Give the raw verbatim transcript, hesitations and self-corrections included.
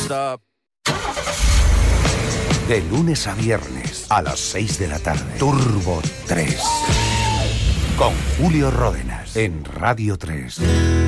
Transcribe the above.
stop. De lunes a viernes a las seis de la tarde. Turbo tres. Con Julio Ródenas en Radio tres.